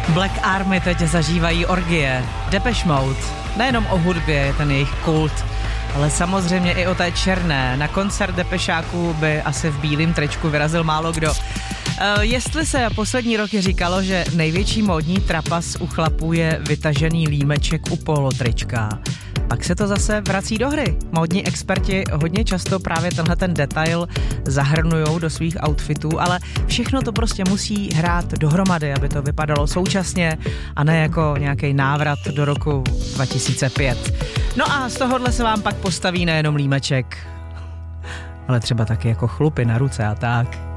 Black Army teď zažívají orgie. Depeche Mode. Nejenom o hudbě je ten jejich kult, ale samozřejmě i o té černé. Na koncert Depešáků by asi v bílém tričku vyrazil málo kdo. Jestli se poslední roky říkalo, že největší módní trapas u chlapů je vytažený límeček u polotrička, pak se to zase vrací do hry. Módní experti hodně často právě tenhle ten detail zahrnujou do svých outfitů, ale všechno to prostě musí hrát dohromady, aby to vypadalo současně a ne jako nějaký návrat do roku 2005. No a z tohohle se vám pak postaví nejenom límeček, ale třeba taky jako chlupy na ruce a tak.